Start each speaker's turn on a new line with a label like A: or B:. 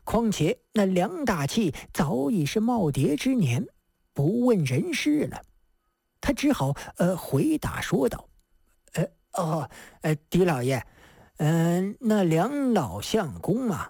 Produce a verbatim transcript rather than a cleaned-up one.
A: 况且那梁大器早已是耄耋之年，不问人事了。他只好呃回答说道：“呃哦，呃狄老爷，嗯、呃，那梁老相公啊，